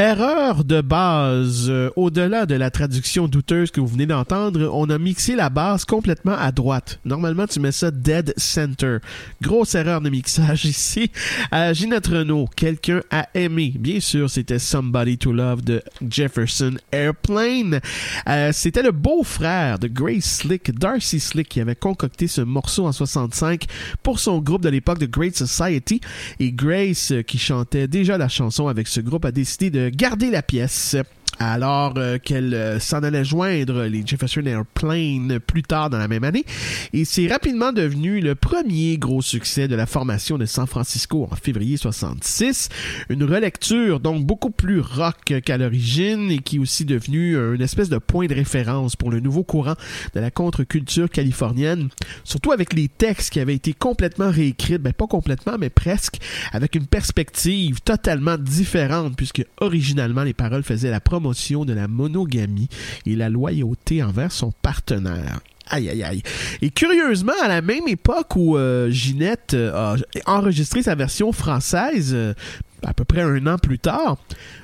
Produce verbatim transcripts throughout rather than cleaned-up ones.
Erreur de base. Euh, au-delà de la traduction douteuse que vous venez d'entendre, on a mixé la basse complètement à droite. Normalement, tu mets ça dead center. Grosse erreur de mixage ici. Euh, Ginette Renault, quelqu'un à aimer. Bien sûr, c'était Somebody to Love de Jefferson Airplane. Euh, c'était le beau-frère de Grace Slick, Darcy Slick, qui avait concocté ce morceau en soixante-cinq pour son groupe de l'époque de Great Society. Et Grace, qui chantait déjà la chanson avec ce groupe, a décidé de garder la pièce alors euh, qu'elle euh, s'en allait joindre les Jefferson Airplane plus tard dans la même année. Et c'est rapidement devenu le premier gros succès de la formation de San Francisco en février soixante-six. Une relecture donc beaucoup plus rock qu'à l'origine et qui est aussi devenue une espèce de point de référence pour le nouveau courant de la contre-culture californienne, surtout avec les textes qui avaient été complètement réécrits, ben pas complètement mais presque, avec une perspective totalement différente puisque originalement les paroles faisaient la promotion de la monogamie et la loyauté envers son partenaire. Aïe, aïe, aïe. Et curieusement, à la même époque où euh, Ginette euh, a enregistré sa version française, euh, à peu près un an plus tard,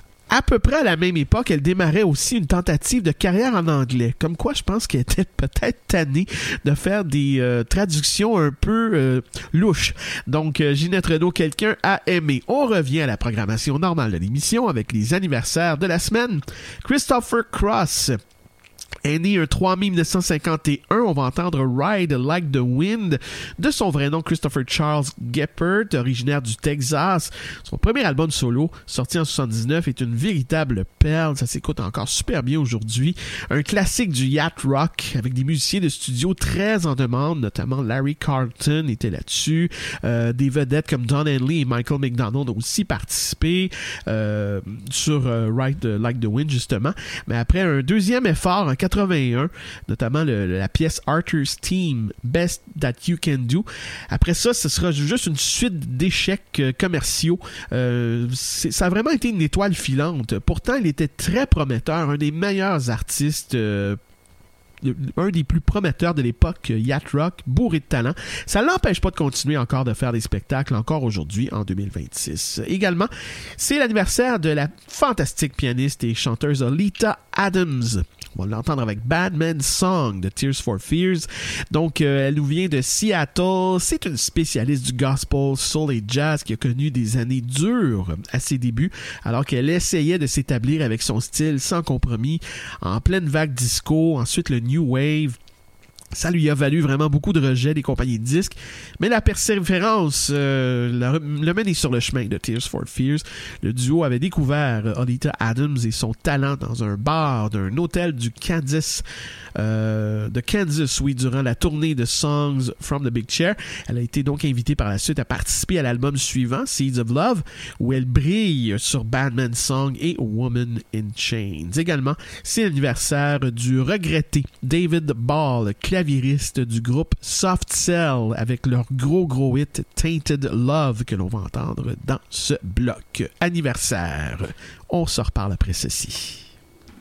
à peu près à la même époque, elle démarrait aussi une tentative de carrière en anglais. Comme quoi, je pense qu'elle était peut-être tannée de faire des euh, traductions un peu euh, louches. Donc, euh, Ginette Renault, quelqu'un à aimer. On revient à la programmation normale de l'émission avec les anniversaires de la semaine. Christopher Cross est né un trois mai dix-neuf cent cinquante et un. On va entendre Ride Like the Wind de son vrai nom Christopher Charles Geppert, originaire du Texas. Son premier album solo, sorti en soixante-dix-neuf, est une véritable perle. Ça s'écoute encore super bien aujourd'hui. Un classique du yacht rock avec des musiciens de studio très en demande, notamment Larry Carlton était là-dessus. Euh, des vedettes comme Don Henley et Michael McDonald ont aussi participé euh, sur euh, Ride Like the Wind, justement. Mais après un deuxième effort en quatre-vingt-un, notamment le, la pièce Arthur's Theme, Best That You Can Do. Après ça, ce sera juste une suite d'échecs euh, commerciaux. Euh, ça a vraiment été une étoile filante. Pourtant, il était très prometteur, un des meilleurs artistes euh, un des plus prometteurs de l'époque yacht rock, bourré de talent. Ça ne l'empêche pas de continuer encore de faire des spectacles encore aujourd'hui en deux mille vingt-six. Également, c'est l'anniversaire de la fantastique pianiste et chanteuse Oleta Adams. On va l'entendre avec Bad Man's Song de Tears for Fears. Donc, euh, elle nous vient de Seattle. C'est une spécialiste du gospel, soul et jazz qui a connu des années dures à ses débuts, alors qu'elle essayait de s'établir avec son style sans compromis, en pleine vague disco, ensuite le New Wave. Ça lui a valu vraiment beaucoup de rejets des compagnies de disques, mais la persévérance euh, l'a mené sur le chemin de Tears for Fears. Le duo avait découvert Oleta Adams et son talent dans un bar d'un hôtel du Kansas, euh, de Kansas, oui, durant la tournée de Songs from the Big Chair. Elle a été donc invitée par la suite à participer à l'album suivant, Seeds of Love, où elle brille sur Bad Man's Song et Woman in Chains. Également, c'est l'anniversaire du regretté David Ball, claviériste du groupe Soft Cell, avec leur gros gros hit Tainted Love que l'on va entendre dans ce bloc anniversaire. On se reparle après ceci.